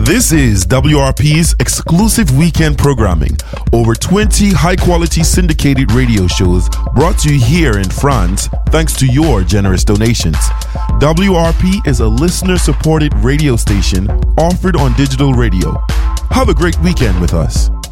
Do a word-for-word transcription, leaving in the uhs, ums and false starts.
This is W R P's exclusive weekend programming. Over twenty high-quality syndicated radio shows brought to you here in France thanks to your generous donations. W R P is a listener-supported radio station offered on digital radio. Have a great weekend with us.